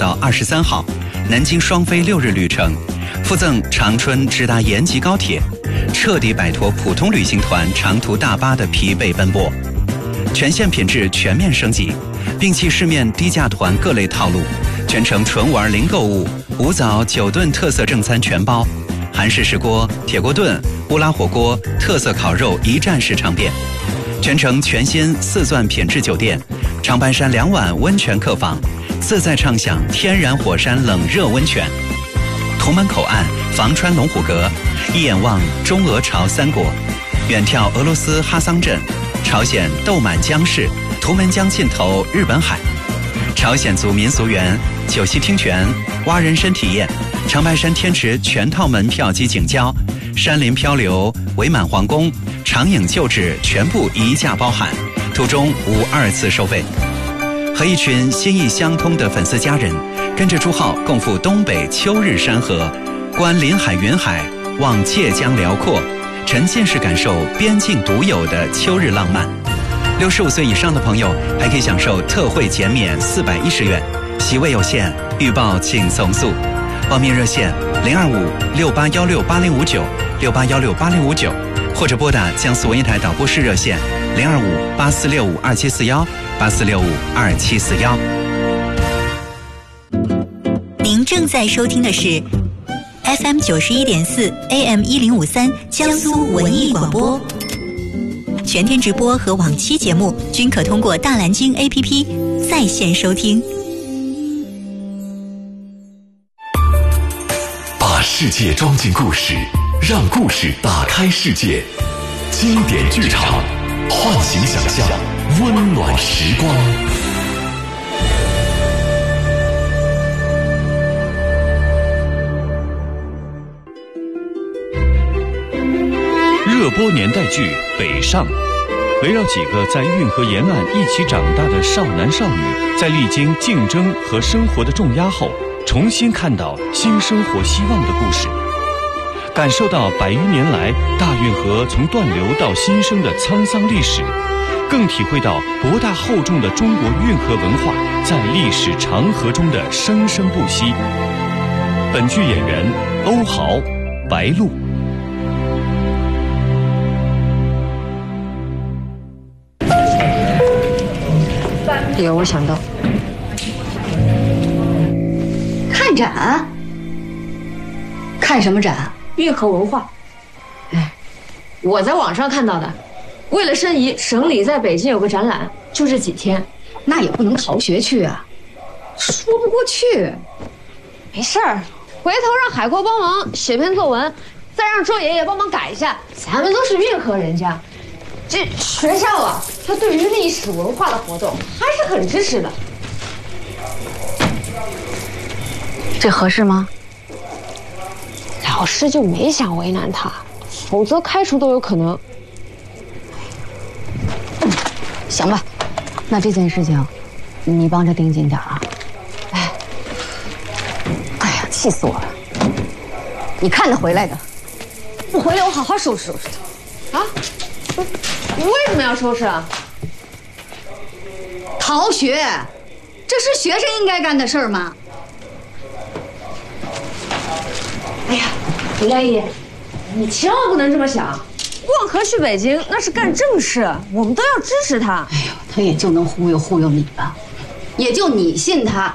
道23号，南京双飞6日旅程，附赠长春直达延吉高铁，彻底摆脱普通旅行团长途大巴的疲惫奔波。全线品质全面升级，摒弃市面低价团各类套路，全程纯玩零购物，5早9顿特色正餐全包，韩式石锅、铁锅炖、乌拉火锅、特色烤肉一站式尝遍。全程全新4钻品质酒店，长白山2晚温泉客房，自在畅享天然火山冷热温泉。图门口岸房川龙虎阁，一眼望中俄朝3国，远眺俄罗斯哈桑镇，朝鲜豆满江市，图门江尽头日本海。朝鲜族民俗园、九溪听泉、蛙人参体验，长白山天池全套门票及景交，山林漂流、伪满皇宫、长影旧址全部一价包含，途中无2次收费。和一群心意相通的粉丝家人，跟着朱浩共赴东北秋日山河，观临海云海，望界江辽阔，沉浸式感受边境独有的秋日浪漫。65岁以上的朋友还可以享受特惠减免410元，席位有限，预报请从速。报名热线02568168059 68168059，或者拨打江苏文艺台导播室热线02584652741 84652741。 您正在收听的是 FM 91.4 AM 1053江苏文艺广播。全天直播和往期节目均可通过大蓝鲸 APP 在线收听。 把世界装进故事，让故事打开世界。经典剧场，唤醒想象，温暖时光。 热播年代剧《北上》，围绕几个在运河沿岸一起长大的少男少女，在历经竞争和生活的重压后，重新看到新生活希望的故事，感受到100余年来大运河从断流到新生的沧桑历史，更体会到博大厚重的中国运河文化在历史长河中的生生不息。本剧演员欧豪、白鹿。 有我想到， 看展，看什么展？ 运河文化。哎，我在网上看到的，为了申遗，省里在北京有个展览，就这几天。 那也不能逃学去啊，说不过去。 没事儿，回头让海阔帮忙写篇作文，再让周爷爷帮忙改一下。咱们都是运河人家，这学校啊，他对于历史文化的活动还是很支持的。 这合适吗？ 老师就没想为难他，否则开除都有可能。 行吧，那这件事情你帮着盯紧点啊。哎呀，气死我了！你看他回来的，不回来我好好收拾收拾他。 啊？你为什么要收拾啊？ 逃学，这是学生应该干的事儿吗？ 哎呀，李佳怡，你千万不能这么想。望河去北京那是干正事，我们都要支持他。 哎呦，他也就能忽悠忽悠你吧，也就你信他。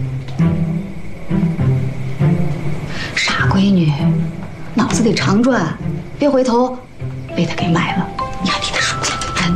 傻闺女，脑子得常转，别回头被他给买了，你还替他输钱。